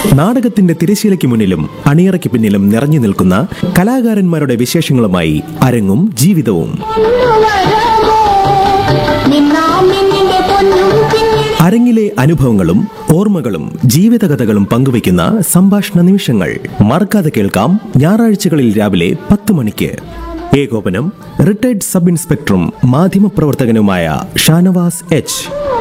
നാടകത്തിന്റെ തിരശീലയ്ക്ക് മുന്നിലും അണിയറയ്ക്ക് പിന്നിലും നിറഞ്ഞു നിൽക്കുന്ന കലാകാരന്മാരുടെ വിശേഷങ്ങളുമായി അരങ്ങും ജീവിതവും. അരങ്ങിലെ അനുഭവങ്ങളും ഓർമ്മകളും ജീവിതകഥകളും പങ്കുവയ്ക്കുന്ന സംഭാഷണ നിമിഷങ്ങൾ മറക്കാതെ കേൾക്കാം. ഞായറാഴ്ചകളിൽ രാവിലെ 10 മണിക്ക്. ഏകോപനം റിട്ടയർഡ് സബ് ഇൻസ്പെക്ടറും മാധ്യമപ്രവർത്തകനുമായ ഷാനവാസ് എച്ച്.